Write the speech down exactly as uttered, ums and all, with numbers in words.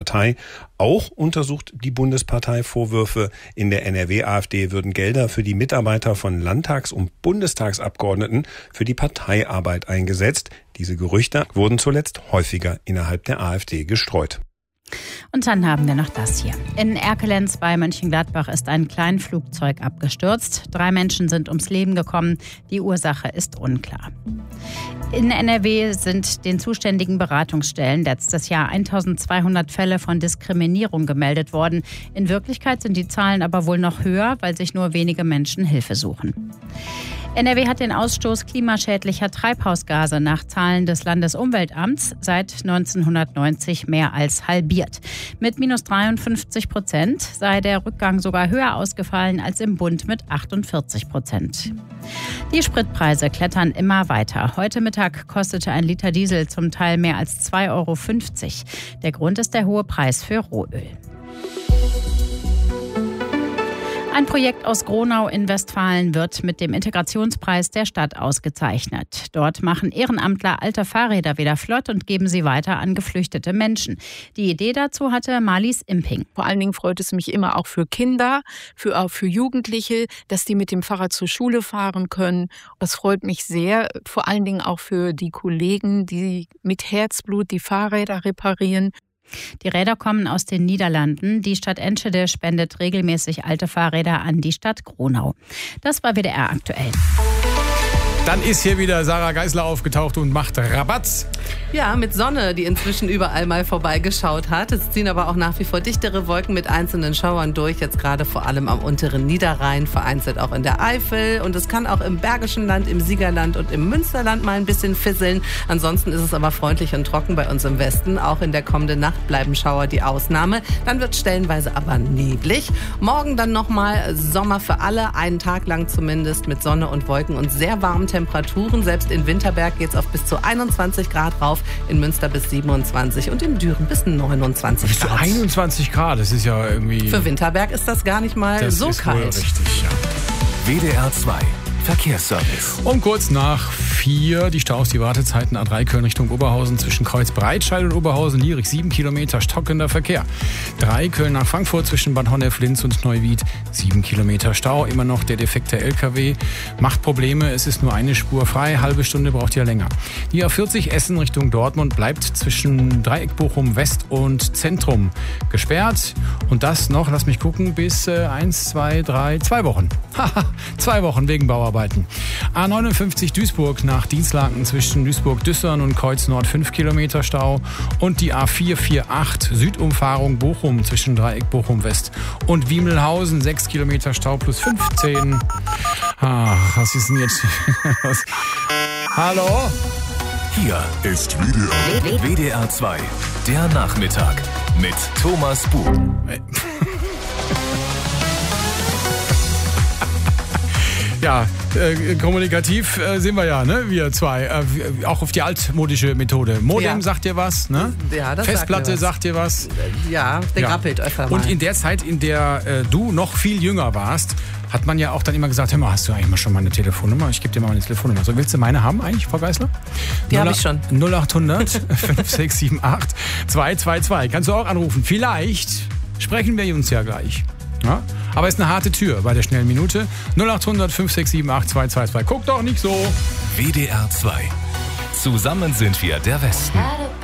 Partei. Auch untersucht die Bundespartei Vorwürfe, in der N R W-AfD würden Gelder für die Mitarbeiter von Landtags- und Bundestagsabgeordneten für die Parteiarbeit eingesetzt. Diese Gerüchte wurden zuletzt häufiger innerhalb der AfD gestreut. Und dann haben wir noch das hier. In Erkelenz bei Mönchengladbach ist ein Kleinflugzeug abgestürzt. Drei Menschen sind ums Leben gekommen. Die Ursache ist unklar. In N R W sind den zuständigen Beratungsstellen letztes Jahr eintausendzweihundert Fälle von Diskriminierung gemeldet worden. In Wirklichkeit sind die Zahlen aber wohl noch höher, weil sich nur wenige Menschen Hilfe suchen. N R W hat den Ausstoß klimaschädlicher Treibhausgase nach Zahlen des Landesumweltamts seit neunzehnhundertneunzig mehr als halbiert. Mit minus dreiundfünfzig Prozent sei der Rückgang sogar höher ausgefallen als im Bund mit achtundvierzig Prozent. Die Spritpreise klettern immer weiter. Heute Mittag kostete ein Liter Diesel zum Teil mehr als zwei Euro fünfzig. Der Grund ist der hohe Preis für Rohöl. Ein Projekt aus Gronau in Westfalen wird mit dem Integrationspreis der Stadt ausgezeichnet. Dort machen Ehrenamtler alte Fahrräder wieder flott und geben sie weiter an geflüchtete Menschen. Die Idee dazu hatte Marlies Imping. Vor allen Dingen freut es mich immer auch für Kinder, für, auch für Jugendliche, dass die mit dem Fahrrad zur Schule fahren können. Das freut mich sehr, vor allen Dingen auch für die Kollegen, die mit Herzblut die Fahrräder reparieren. Die Räder kommen aus den Niederlanden. Die Stadt Enschede spendet regelmäßig alte Fahrräder an die Stadt Gronau. Das war W D R aktuell. Dann ist hier wieder Sarah Geisler aufgetaucht und macht Rabatz. Ja, mit Sonne, die inzwischen überall mal vorbeigeschaut hat. Es ziehen aber auch nach wie vor dichtere Wolken mit einzelnen Schauern durch. Jetzt gerade vor allem am unteren Niederrhein, vereinzelt auch in der Eifel. Und es kann auch im Bergischen Land, im Siegerland und im Münsterland mal ein bisschen fisseln. Ansonsten ist es aber freundlich und trocken bei uns im Westen. Auch in der kommenden Nacht bleiben Schauer die Ausnahme. Dann wird stellenweise aber neblig. Morgen dann nochmal Sommer für alle, einen Tag lang zumindest mit Sonne und Wolken und sehr warmen Temperaturen. Selbst in Winterberg geht es auf bis zu einundzwanzig Grad rauf, in Münster bis siebenundzwanzig und in Düren bis neunundzwanzig Grad. Bis zu einundzwanzig Grad, das ist ja irgendwie... Für Winterberg ist das gar nicht mal das so ist kalt. Wohl richtig, ja. W D R zwei Verkehrsservice. Um kurz nach vier die Staus, die Wartezeiten A drei Köln Richtung Oberhausen zwischen Kreuzbreitscheid und Oberhausen-Lierig, sieben Kilometer stockender Verkehr. drei Köln nach Frankfurt zwischen Bad Honnef-Linz und Neuwied, sieben Kilometer Stau. Immer noch der defekte L K W macht Probleme. Es ist nur eine Spur frei, halbe Stunde braucht ihr länger. Die A vierzig Essen Richtung Dortmund bleibt zwischen Dreieck Bochum West und Zentrum gesperrt. Und das noch, lass mich gucken, bis äh, eins, zwei, drei, zwei Wochen. Haha, zwei Wochen wegen Bauarbeiten. A neunundfünfzig Duisburg nach Dienstlaken zwischen Duisburg-Düssern und Kreuz Nord fünf Kilometer Stau. Und die A vier vier acht Südumfahrung Bochum zwischen Dreieck Bochum West und Wiemelhausen, sechs Kilometer Stau plus fünfzehn. Ach, was ist denn jetzt? Was? Hallo? Hier ist W D R zwei, der Nachmittag mit Thomas Buch. Ja, äh, kommunikativ äh, sind wir ja, ne? Wir zwei. Äh, auch auf die altmodische Methode. Modem Ja. sagt dir was, ne? Ja, das Festplatte sagt mir was. sagt dir was. Ja, der Ja. grappelt öfter mal. Und in der Zeit, in der äh, du noch viel jünger warst, hat man ja auch dann immer gesagt, hör mal, hast du eigentlich mal schon mal eine Telefonnummer? Ich gebe dir mal meine Telefonnummer. So, willst du meine haben eigentlich, Frau Geisler? Die habe ich schon. null acht hundert fünf sechs sieben acht zwei zwei zwei. Kannst du auch anrufen. Vielleicht sprechen wir uns ja gleich. Ja? Aber es ist eine harte Tür bei der schnellen Minute. null acht hundert fünf sechs sieben acht zwei zwei zwei. Guck doch nicht so. W D R zwei. Zusammen sind wir der Westen.